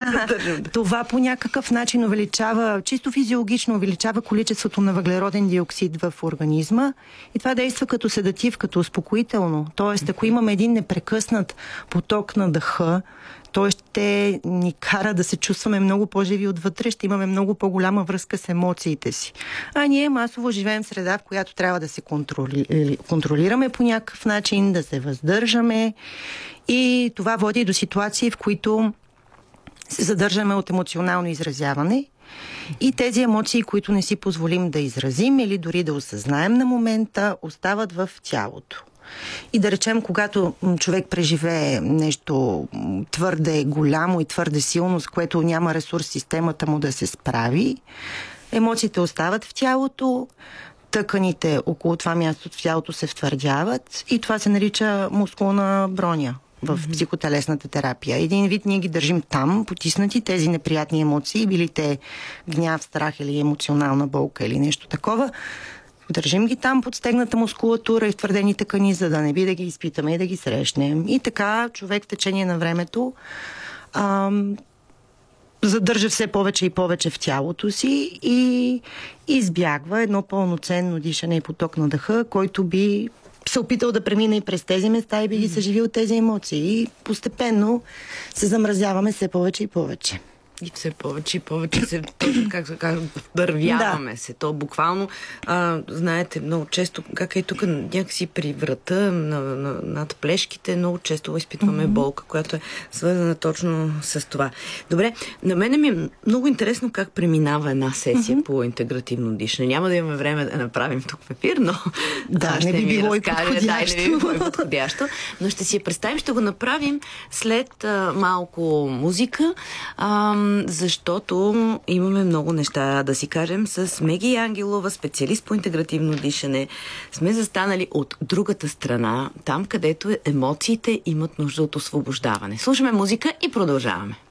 това по някакъв начин увеличава, чисто физиологично увеличава количеството на въглероден диоксид в организма и това действа като седатив, като успокоително. Тоест, ако имаме един непрекъснат поток на дъха, той ще ни кара да се чувстваме много по-живи отвътре, ще имаме много по-голяма връзка с емоциите си. А ние масово живеем в среда, в която трябва да се контролираме по някакъв начин, да се въздържаме и това води до ситуации, в които се задържаме от емоционално изразяване и тези емоции, които не си позволим да изразим или дори да осъзнаем на момента, остават в тялото. И да речем, когато човек преживее нещо твърде голямо и твърде силно, с което няма ресурс системата му да се справи, емоциите остават в тялото, тъканите около това място в тялото се втвърдяват и това се нарича мускулна броня в психотелесната терапия. Един вид ние ги държим там, потиснати тези неприятни емоции, били те гняв, страх или емоционална болка или нещо такова. Държим ги там под стегната мускулатура и втвърдени тъкани, за да не би да ги изпитаме и да ги срещнем. И така човек в течение на времето задържа все повече и повече в тялото си и избягва едно пълноценно дишане и поток на дъха, който би се опитал да премине и през тези места и би ги съживил тези емоции. И постепенно се замразяваме все повече и повече. И все повече и повече се, точно как вдървяваме се. То буквално, знаете, много често, как е тук някакси при врата, над плешките, много често изпитваме болка, която е свързана точно с това. Добре, на мене ми е много интересно как преминава една сесия по интегративно дишане. Няма да имаме време да направим тук в ефир, но не би било и подходящо. Но ще си я представим, ще го направим след малко музика, защото имаме много неща да си кажем с Меги Ангелова, специалист по интегративно дишане. Сме застанали от другата страна, там където емоциите имат нужда от освобождаване. Слушаме музика и продължаваме.